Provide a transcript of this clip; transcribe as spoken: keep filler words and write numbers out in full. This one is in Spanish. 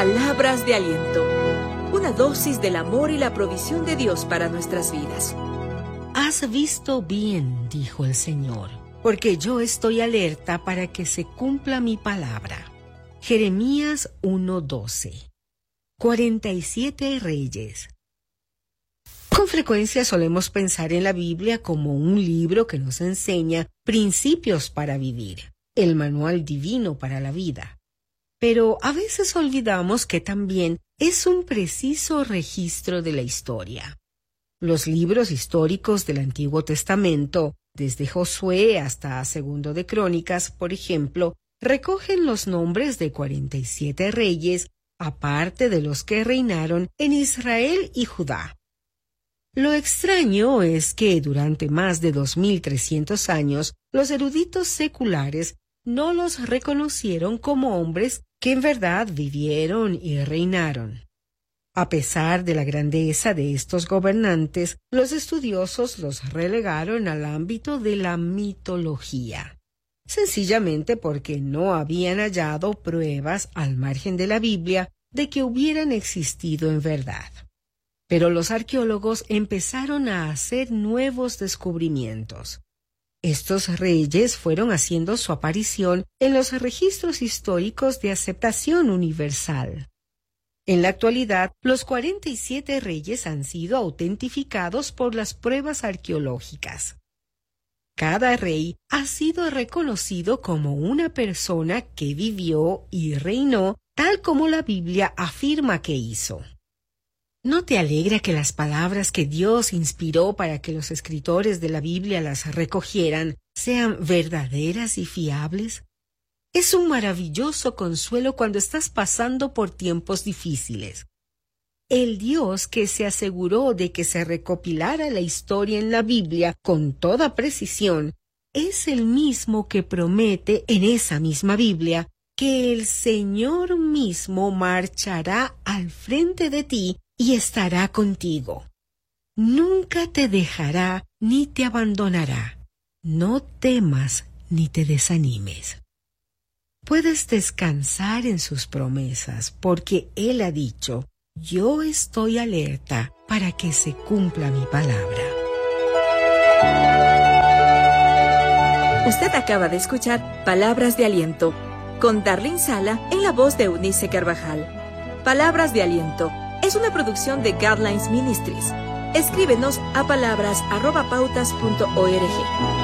Palabras de aliento. Una dosis del amor y la provisión de Dios para nuestras vidas. Has visto bien, dijo el Señor, porque yo estoy alerta para que se cumpla mi palabra. Jeremías uno doce. cuarenta y siete reyes. Con frecuencia solemos pensar en la Biblia como un libro que nos enseña principios para vivir, el manual divino para la vida. Pero a veces olvidamos que también es un preciso registro de la historia. Los libros históricos del Antiguo Testamento, desde Josué hasta Segundo de Crónicas, por ejemplo, recogen los nombres de cuarenta y siete reyes, aparte de los que reinaron en Israel y Judá. Lo extraño es que durante más de dos mil trescientos años, los eruditos seculares no los reconocieron como hombres que en verdad vivieron y reinaron. A pesar de la grandeza de estos gobernantes, los estudiosos los relegaron al ámbito de la mitología, sencillamente porque no habían hallado pruebas al margen de la Biblia de que hubieran existido en verdad. Pero los arqueólogos empezaron a hacer nuevos descubrimientos. Estos reyes fueron haciendo su aparición en los registros históricos de aceptación universal. En la actualidad, los cuarenta y siete reyes han sido autentificados por las pruebas arqueológicas. Cada rey ha sido reconocido como una persona que vivió y reinó tal como la Biblia afirma que hizo. ¿No te alegra que las palabras que Dios inspiró para que los escritores de la Biblia las recogieran sean verdaderas y fiables? Es un maravilloso consuelo cuando estás pasando por tiempos difíciles. El Dios que se aseguró de que se recopilara la historia en la Biblia con toda precisión es el mismo que promete en esa misma Biblia que el Señor mismo marchará al frente de ti y estará contigo. Nunca te dejará ni te abandonará. No temas ni te desanimes. Puedes descansar en sus promesas, porque Él ha dicho, yo estoy alerta para que se cumpla mi palabra. Usted acaba de escuchar Palabras de Aliento, con Darlene Sala en la voz de Eunice Carvajal. Palabras de Aliento es una producción de Guidelines Ministries. Escríbenos a palabras arroba pautas punto org.